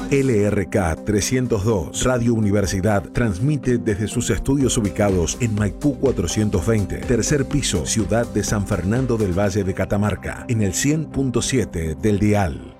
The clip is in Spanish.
LRK 302, Radio Universidad, transmite desde sus estudios ubicados en Maipú 420, tercer piso, ciudad de San Fernando del Valle de Catamarca, en el 100.7 del dial.